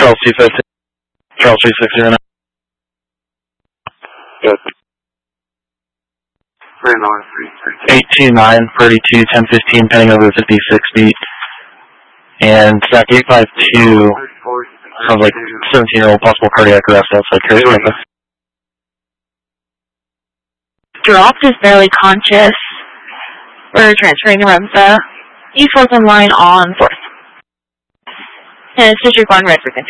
Charles 250. Charles 360 now. Good. 829, 32, 1015, pending over 56 feet. And stack 852, sounds like 17-year-old possible cardiac arrest outside Cary campus. Dropped is barely conscious. We're transferring to Remsa. East Fulton line on 4th. And it's District 1 red frequency.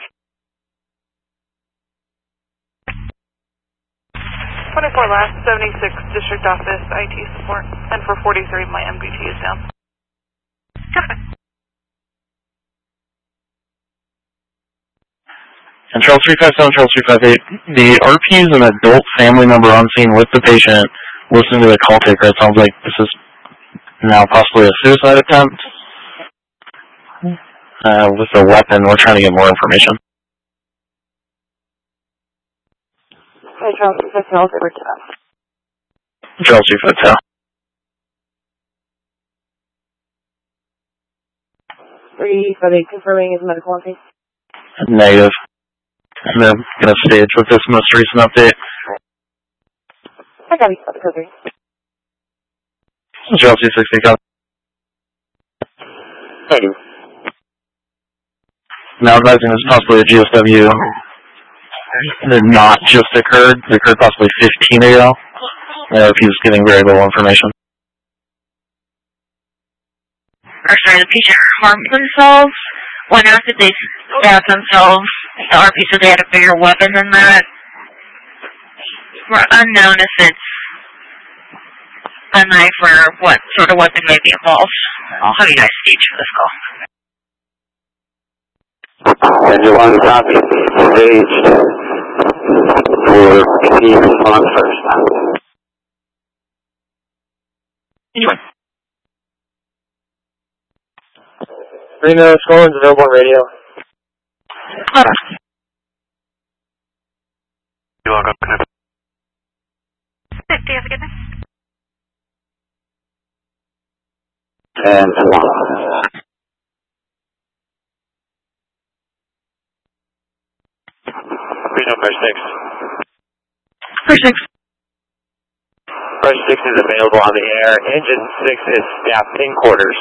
24 last, 76 District Office, IT support. And for 43, my MBT is down. And Charles 357, Charles 358, the RP is an adult family member on scene with the patient listening to the call taker. It sounds like this is now possibly a suicide attempt with a weapon. We're trying to get more information. Hi, Charles 357, over to us. Charles 357. Are they confirming his medical on case? Negative. And then going to stage with this most recent update. I got you, code 3. Charles 260, copy. Negative. Now advising this is possibly a GSW that not just occurred. It occurred possibly 15 ago. If he's getting very little information. Or sorry, the patient harmed themselves. When after they stabbed themselves, the RP said they had a bigger weapon than that. We're unknown if it's a knife or what sort of weapon may be involved. I'll have you guys stage for this call. And you want to copy staged for any response first. Anyway. Reno, Scolin's available on radio. You log up, connect. Do you have a good night? And one. Reno, Fresh 6. Fresh 6. Fresh 6 is available on the air. Engine 6 is staffed in quarters.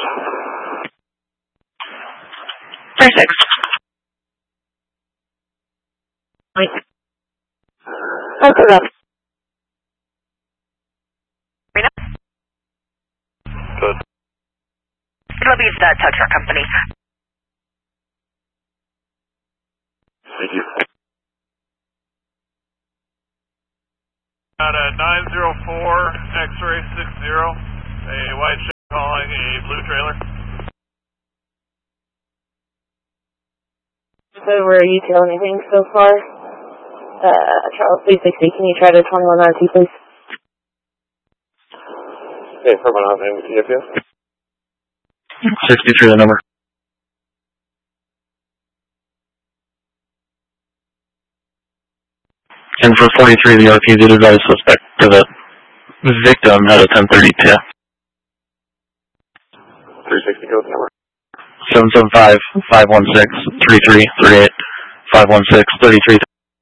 Fresh 6. Wait. Okay, Reno? Good. It'll be the tow truck company. Thank you. At a 904 X-ray 60, a white ship calling a blue trailer. So were you telling anything so far? Charles 360, can you try to 21 RT, please? Okay, for my name with TFS. 63 the number. And for 43, the RP did advise suspect to the victim at a 1032. 360 code number. 775-516-3338. 516-3338.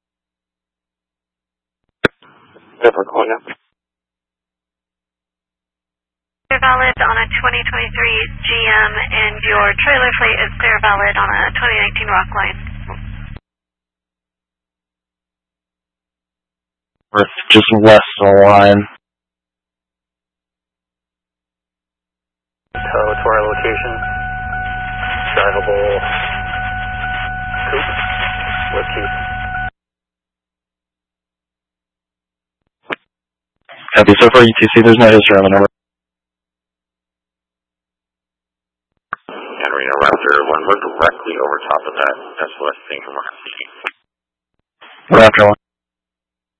Different call now. Clear valid on a 2023 GM, and your trailer plate is clear valid on a 2019 Rockline. Or just west of the line. Tow to our location. Drivable coupe with keys. Copy. So far, UTC, there's no history on the number. And Reno Raptor 1, we're directly over top of that SOS thing from our CT. Raptor 1.